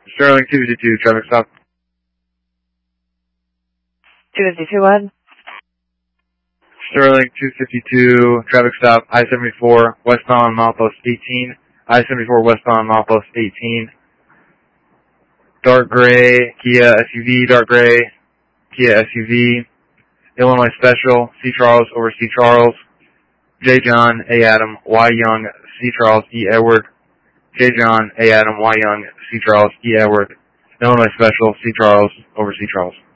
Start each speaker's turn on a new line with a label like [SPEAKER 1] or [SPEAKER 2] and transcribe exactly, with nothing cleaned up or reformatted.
[SPEAKER 1] Sterling two fifty-two, traffic stop.
[SPEAKER 2] two fifty-two, what?
[SPEAKER 1] Sterling two fifty-two, traffic stop, I seventy-four, westbound milepost eighteen. I seventy-four, westbound milepost eighteen. Dark gray, Kia S U V, dark gray, Kia S U V. Illinois Special, C. Charles over C. Charles. J. John, A. Adam, Y. Young, C. Charles, E. Edward. J. John, A. Adam, Y. Young, C. Charles, E. Edward. Illinois Special, C. Charles over C. Charles.